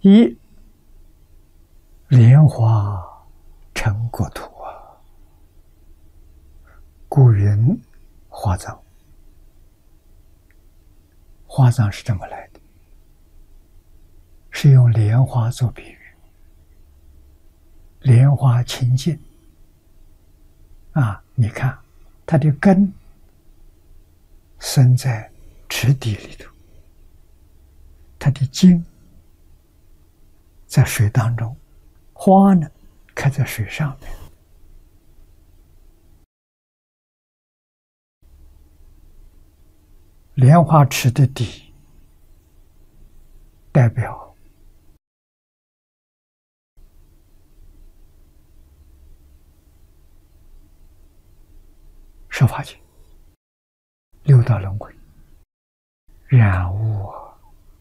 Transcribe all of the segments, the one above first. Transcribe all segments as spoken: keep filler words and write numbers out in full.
一莲花成国土啊，故云花藏。花藏是这么来的，是用莲花做比喻，莲花清净啊，你看它的根生在池底里头，它的茎在水当中，花呢开在水上面。莲花池的底代表十法界、六道轮回、染污啊。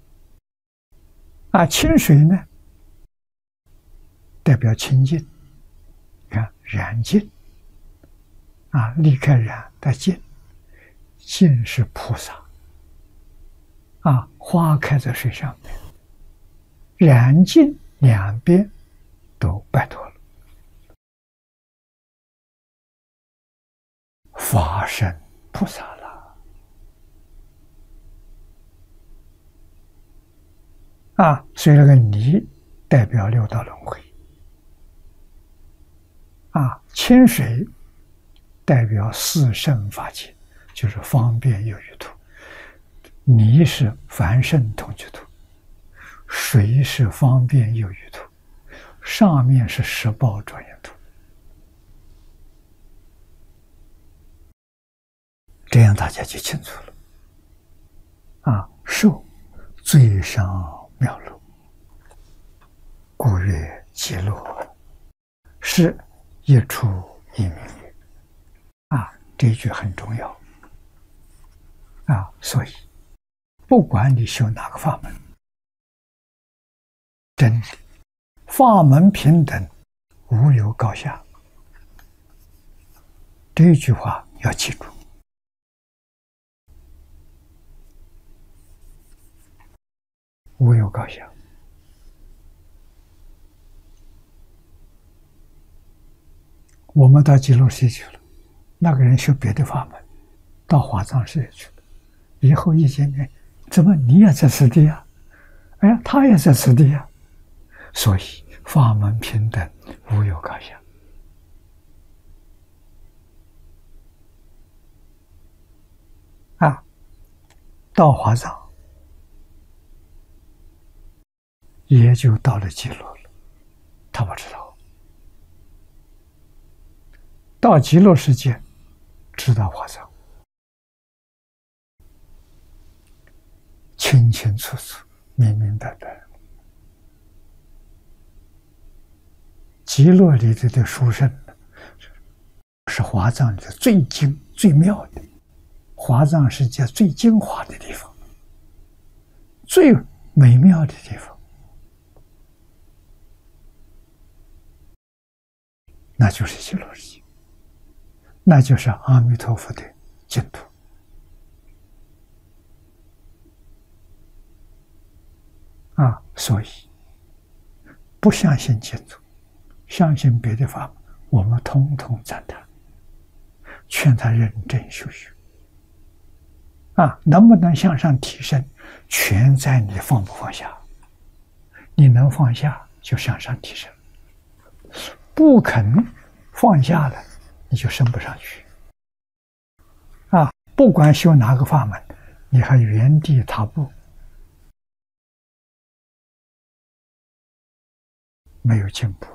啊，清水呢代表清净，看染净啊，离开染的净，净是菩萨啊，花开在水上面，染净两边都拜托了，法身菩萨了啊，所以那个泥代表六道轮回啊，清水代表四圣法界，就是方便有余土。泥是凡圣同居土，水是方便有余土，上面是十报庄严土。这样大家就清楚了啊！受最上妙乐，故曰极乐，是一处一名也啊！这一句很重要啊！所以不管你修哪个法门，真的法门平等，无有高下。这一句话要记住。无有高下。我们到极乐世界去了，那个人修别的法门，到华藏世界去了，以后一见面，怎么你也在此地呀？哎，他也在此地呀。所以法门平等，无有高下。啊，到华藏也就到了极乐了，他不知道。到极乐世界，知道华藏，清清楚楚、明明白白。极乐里头的殊胜，是华藏里的最精、最妙的，华藏世界最精华的地方，最美妙的地方。那就是极乐世界，那就是阿弥陀佛的净土啊！所以不相信净土，相信别的法门，我们统统赞叹，劝他认真修学啊！能不能向上提升，全在你放不放下。你能放下，就向上提升。不肯放下了，你就升不上去啊！不管修哪个法门，你还原地踏步，没有进步。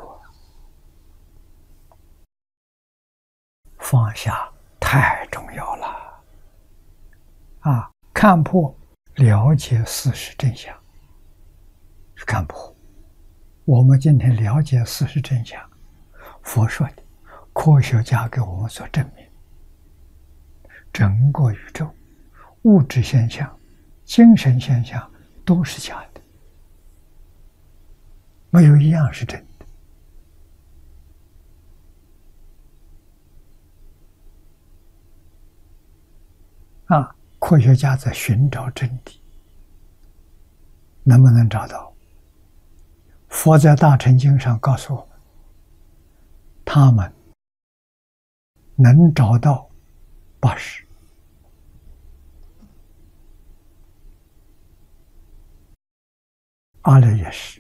放下太重要了啊！看破，了解事实真相，是看破。我们今天了解事实真相，佛说的，科学家给我们所证明，整个宇宙物质现象、精神现象都是假的，没有一样是真的啊！科学家在寻找真理，能不能找到？ 佛在大乘经上告诉我们，他们能找到八识，阿赖耶识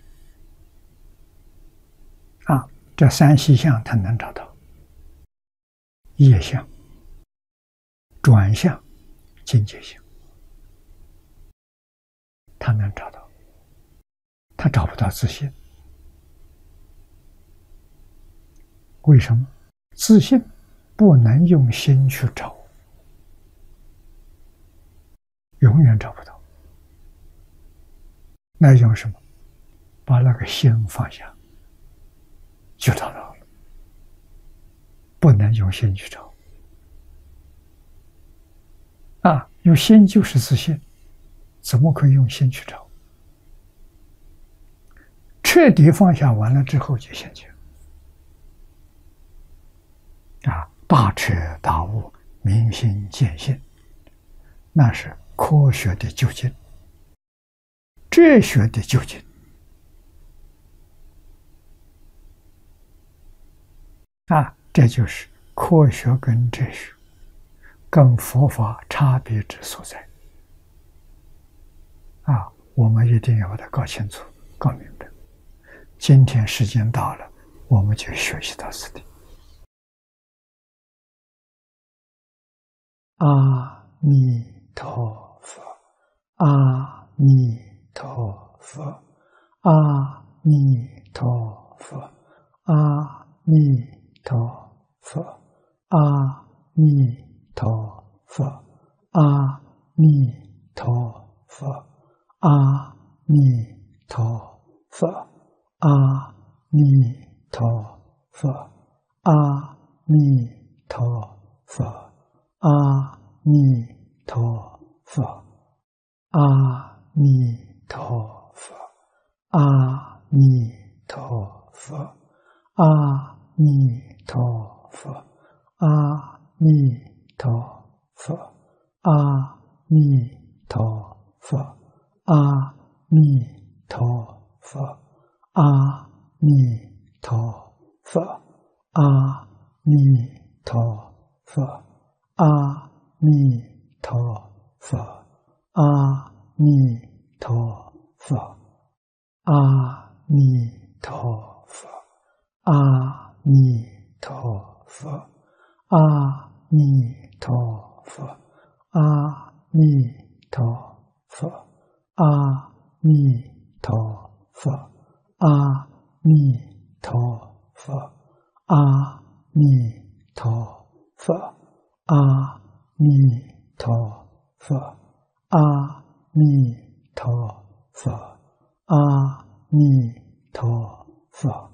啊，这三细相他能找到，业相、转相、境界相，他能找到，他找不到自信。为什么？自信不能用心去找，永远找不到。那用什么？把那个心放下，就找到了。不能用心去找啊！用心就是自信，怎么可以用心去找？彻底放下完了之后就现前啊！大彻大悟，明心见性，那是科学的究竟，哲学的究竟啊！这就是科学跟哲学跟佛法差别之所在啊！我们一定要把它搞清楚、搞明白。今天时间到了，我们就学习到此地。阿弥陀佛，阿弥陀佛，阿弥陀佛，阿弥陀佛，阿弥陀佛，阿弥陀佛，阿弥陀佛，阿弥陀佛，阿弥陀佛。阿弥陀佛，阿弥陀佛，阿弥陀佛，阿弥陀佛，阿弥陀佛，阿弥陀佛，阿弥陀佛，阿弥陀佛，阿弥陀佛。阿弥陀佛，阿弥陀佛，阿弥陀佛，阿弥陀佛，阿弥陀佛，阿弥陀佛，阿弥陀佛，阿弥陀佛，阿弥陀佛。阿弥陀佛，阿弥陀佛，阿弥陀佛。